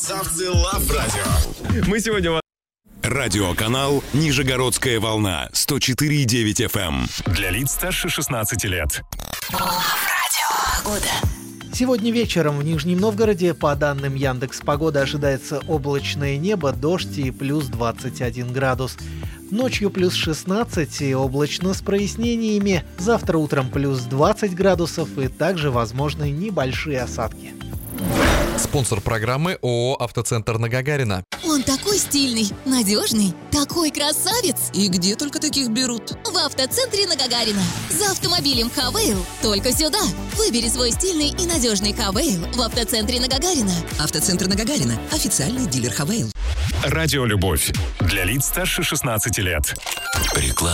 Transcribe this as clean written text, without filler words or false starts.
Красавцы Лав Радио. Мы сегодня Радиоканал «Нижегородская волна» 104,9 FM. Для лиц старше 16 лет. Сегодня вечером в Нижнем Новгороде, по данным Яндекс.Погоды, ожидается облачное небо, дождь и плюс 21 градус. Ночью плюс 16 и облачно с прояснениями. Завтра утром плюс 20 градусов и также возможны небольшие осадки. Спонсор программы ООО «Автоцентр на Гагарина». Он такой стильный, надежный, такой красавец. И где только таких берут? В автоцентре на Гагарина. За автомобилем Хавейл только сюда. Выбери свой стильный и надежный Хавейл в автоцентре на Гагарина. Автоцентр на Гагарина. Официальный дилер Хавейл. Радиолюбовь. Для лиц старше 16 лет. Реклама.